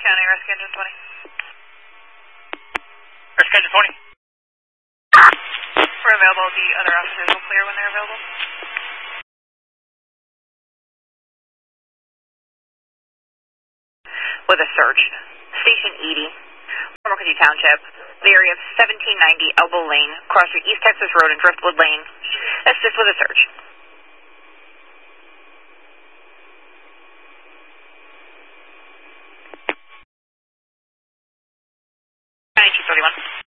County, Rescue Engine 20. Rescue Engine 20. We're available. The other officers will clear when they're available. With a search. Station Edie, Montgomery Township, the area of 1790 Elbow Lane, across your East Texas Road and Driftwood Lane. Assist with a search. County 231.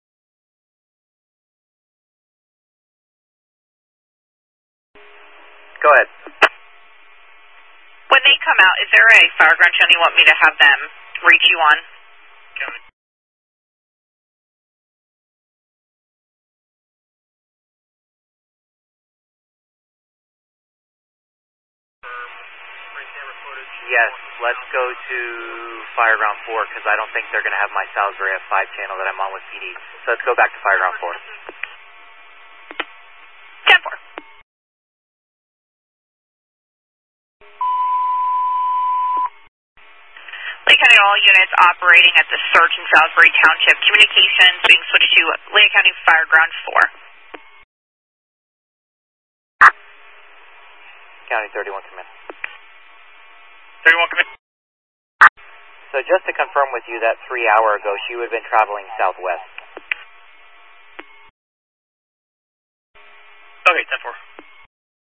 Go ahead. When they come out, is there a fireground channel you want me to have them reach you on? County. Yes, let's go to Fireground 4 because I don't think they're going to have my Salisbury F5 channel that I'm on with PD. So let's go back to Fireground 4. 10-4. Lake County, all units operating at the search in Salisbury Township. Communications being switched to Lake County Fireground 4. County 31, come in. 31, come in. So just to confirm with you that 3 hours ago, she would have been traveling southwest.